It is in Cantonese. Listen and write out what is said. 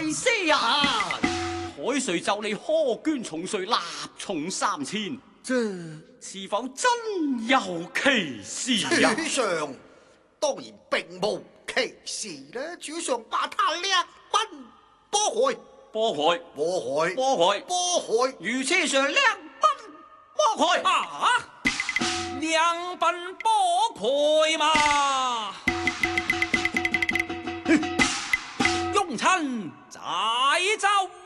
些啊！ 海瑞就你苛捐重稅，納重3000， 這是否真有其事呀？ 主上當然並無其事啦，主上把他叻奔波害， 波害， 波害， 波害， 波害， 如車上叻奔波害啊！兩奔波害嘛！庸臣在奏。